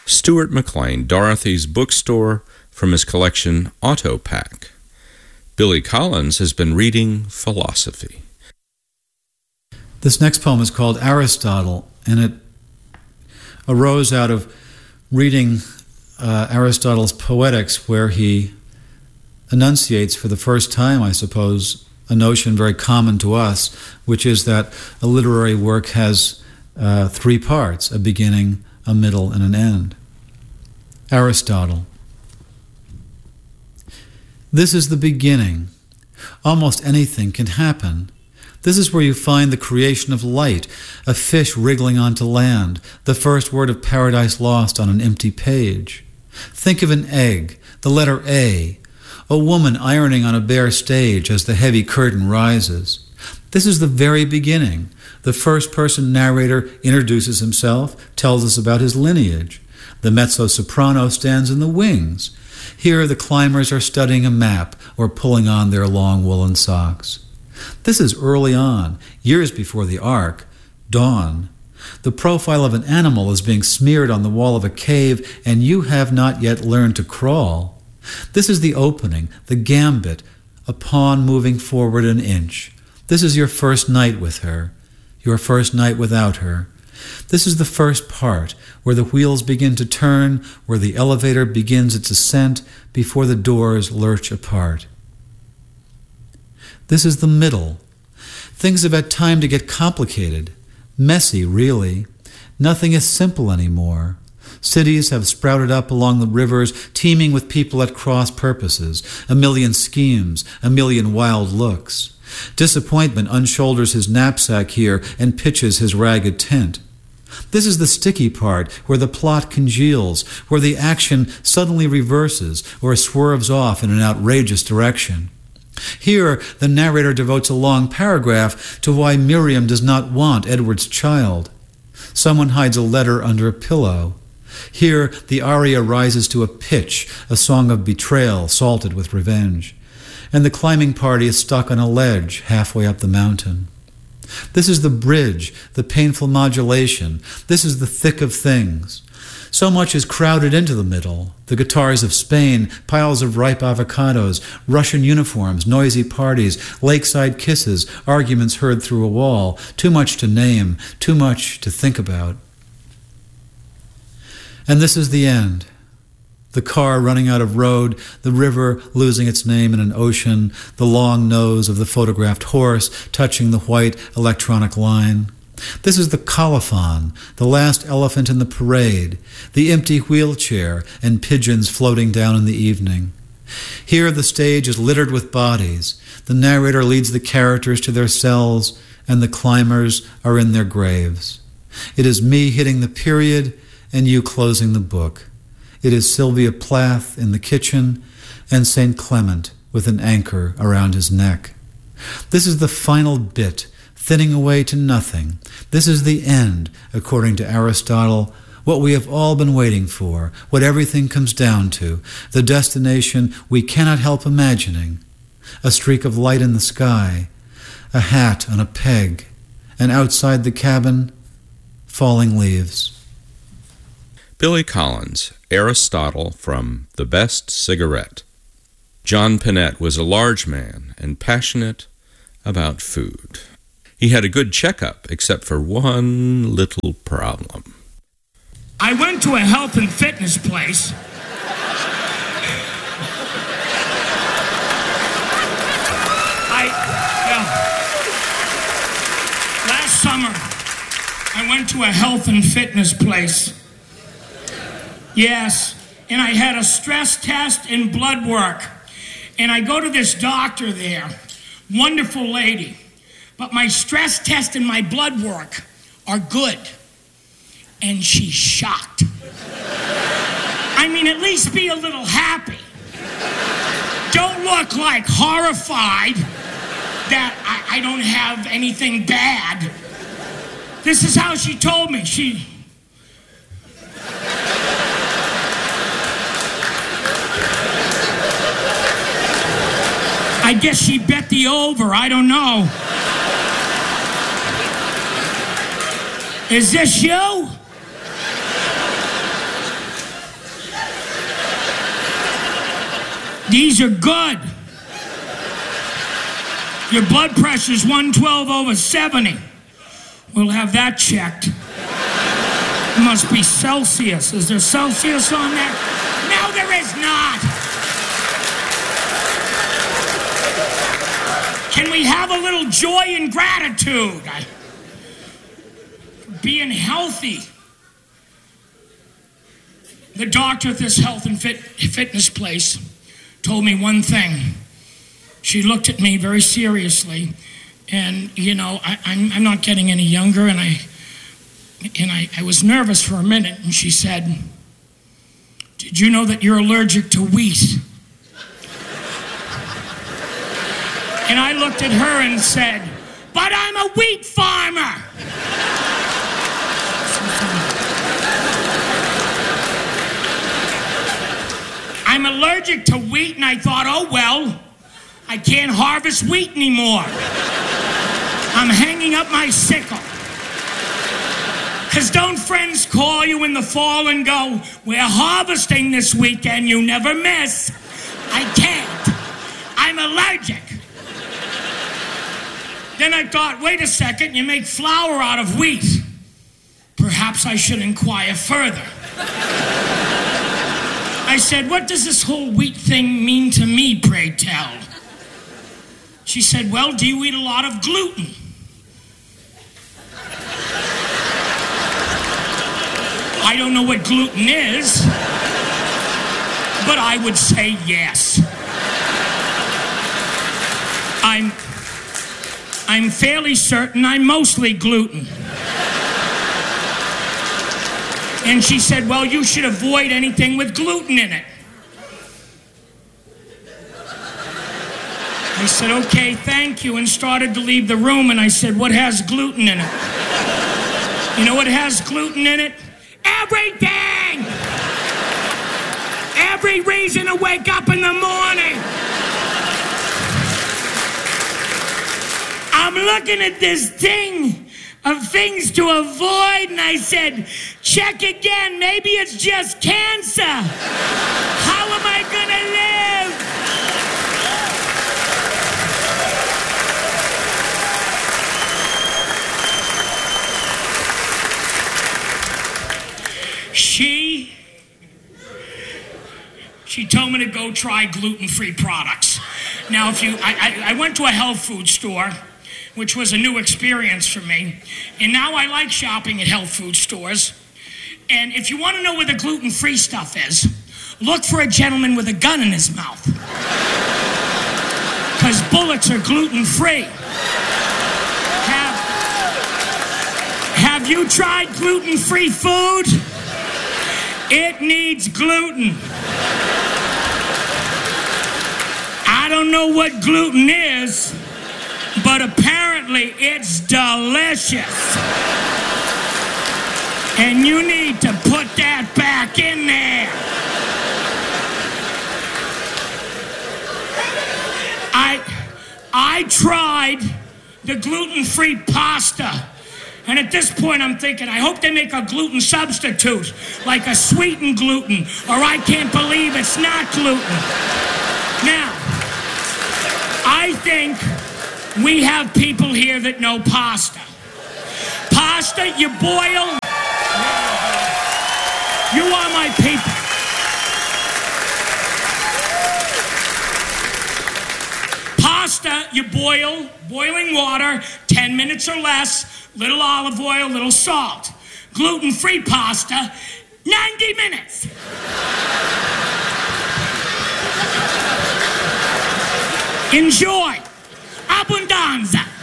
Stuart McLean, Dorothy's Bookstore, from his collection Autopack. Billy Collins has been reading philosophy. This next poem is called Aristotle, and it arose out of reading Aristotle's Poetics, where he enunciates for the first time, I suppose, a notion very common to us, which is that a literary work has three parts: a beginning, a middle, and an end. Aristotle. This is the beginning. Almost anything can happen. This is where you find the creation of light, a fish wriggling onto land, the first word of Paradise Lost on an empty page. Think of an egg, the letter A, a woman ironing on a bare stage as the heavy curtain rises. This is the very beginning. The first-person narrator introduces himself, tells us about his lineage. The mezzo-soprano stands in the wings. Here the climbers are studying a map or pulling on their long woolen socks. This is early on, years before the Ark, dawn. The profile of an animal is being smeared on the wall of a cave, and you have not yet learned to crawl. This is the opening, the gambit, a pawn moving forward an inch. This is your first night with her, your first night without her. This is the first part, where the wheels begin to turn, where the elevator begins its ascent before the doors lurch apart. This is the middle. Things have had time to get complicated, messy, really. Nothing is simple anymore. Cities have sprouted up along the rivers, teeming with people at cross purposes, a million schemes, a million wild looks. Disappointment unshoulders his knapsack here and pitches his ragged tent. This is the sticky part, where the plot congeals, where the action suddenly reverses or swerves off in an outrageous direction. Here, the narrator devotes a long paragraph to why Miriam does not want Edward's child. Someone hides a letter under a pillow. Here, the aria rises to a pitch, a song of betrayal salted with revenge. And the climbing party is stuck on a ledge halfway up the mountain. This is the bridge, the painful modulation. This is the thick of things. So much is crowded into the middle. The guitars of Spain, piles of ripe avocados, Russian uniforms, noisy parties, lakeside kisses, arguments heard through a wall. Too much to name, too much to think about. And this is the end. The car running out of road, the river losing its name in an ocean, the long nose of the photographed horse touching the white electronic line. This is the colophon, the last elephant in the parade, the empty wheelchair and pigeons floating down in the evening. Here the stage is littered with bodies. The narrator leads the characters to their cells, and the climbers are in their graves. It is me hitting the period, and you closing the book. It is Sylvia Plath in the kitchen, and St. Clement with an anchor around his neck. This is the final bit, thinning away to nothing. This is the end, according to Aristotle, what we have all been waiting for, what everything comes down to, the destination we cannot help imagining. A streak of light in the sky, a hat on a peg, and outside the cabin, falling leaves. Billy Collins, Aristotle, from The Best Cigarette. John Pinette was a large man and passionate about food. He had a good checkup, except for one little problem. I went to a health and fitness place. Last summer, I went to a health and fitness place. Yes, and I had a stress test and blood work. And I go to this doctor there, wonderful lady. But my stress test and my blood work are good. And she's shocked. I mean, at least be a little happy. Don't look like horrified that I don't have anything bad. This is how she told me. I guess she bet the over, I don't know. Is this you? These are good. Your blood pressure's 112/70. We'll have that checked. It must be Celsius. Is there Celsius on there? No, there is not. Can we have a little joy and gratitude? Being healthy. The doctor at this health and fitness place told me one thing. She looked at me very seriously, and I'm not getting any younger, and I was nervous for a minute, and she said, "Did you know that you're allergic to wheat?" And I looked at her and said, "But I'm a wheat farmer." I'm allergic to wheat, and I thought, oh well, I can't harvest wheat anymore. I'm hanging up my sickle. Because don't friends call you in the fall and go, "We're harvesting this weekend, you never miss." I can't. I'm allergic. Then I thought, wait a second, you make flour out of wheat. Perhaps I should inquire further. I said, "What does this whole wheat thing mean to me, pray tell?" She said, "Well, do you eat a lot of gluten?" I don't know what gluten is, but I would say yes. I'm fairly certain I'm mostly gluten. And she said, "Well, you should avoid anything with gluten in it." I said, "Okay, thank you," and started to leave the room, and I said, "What has gluten in it?" You know what has gluten in it? Everything! Every reason to wake up in the morning. I'm looking at this thing of things to avoid, and I said, "Check again, maybe it's just cancer. How am I gonna live?" She told me to go try gluten-free products. Now, I went to a health food store, which was a new experience for me, and now I like shopping at health food stores. And if you want to know where the gluten-free stuff is, look for a gentleman with a gun in his mouth. Because bullets are gluten-free. Have you tried gluten-free food? It needs gluten. I don't know what gluten is, but apparently it's delicious. And you need to put that back in there. I tried the gluten-free pasta. And at this point, I'm thinking, I hope they make a gluten substitute, like a sweetened gluten, or I can't believe it's not gluten. Now, I think we have people here that know pasta. Pasta, you boil. You are my people. Pasta, you boil, boiling water, 10 minutes or less, little olive oil, little salt. Gluten-free pasta, 90 minutes. Enjoy. Abundanza.